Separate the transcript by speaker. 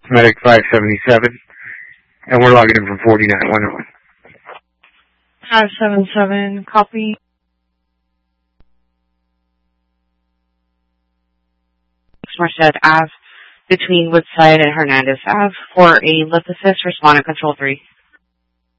Speaker 1: Medic 577, and we're logging in from 4911.
Speaker 2: 577, copy.
Speaker 3: Marched Ave between Woodside and Hernandez Ave for a lift assist, respond to Control 3.